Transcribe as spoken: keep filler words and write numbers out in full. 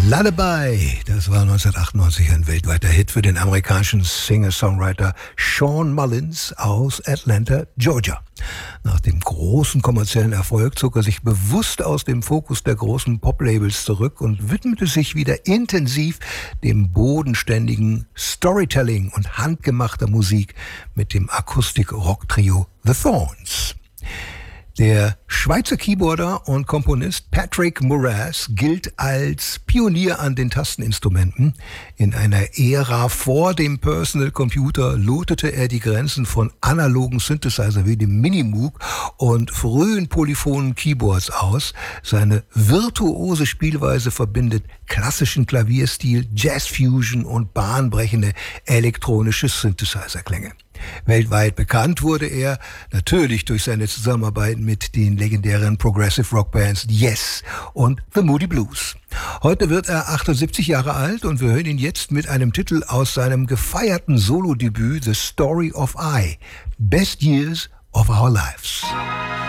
Lullaby, das war neunzehnhundertachtundneunzig ein weltweiter Hit für den amerikanischen Singer-Songwriter Sean Mullins aus Atlanta, Georgia. Nach dem großen kommerziellen Erfolg zog er sich bewusst aus dem Fokus der großen Pop-Labels zurück und widmete sich wieder intensiv dem bodenständigen Storytelling und handgemachter Musik mit dem Akustik-Rock-Trio The Thorns. Der Schweizer Keyboarder und Komponist Patrick Moraz gilt als Pionier an den Tasteninstrumenten. In einer Ära vor dem Personal Computer lotete er die Grenzen von analogen Synthesizer wie dem Minimoog und frühen polyphonen Keyboards aus. Seine virtuose Spielweise verbindet klassischen Klavierstil, Jazzfusion und bahnbrechende elektronische Synthesizer-Klänge. Weltweit bekannt wurde er natürlich durch seine Zusammenarbeit mit den legendären Progressive Rock Bands Yes und The Moody Blues. Heute wird er achtundsiebzig Jahre alt und wir hören ihn jetzt mit einem Titel aus seinem gefeierten Solodebüt The Story of I, Best Years of Our Lives.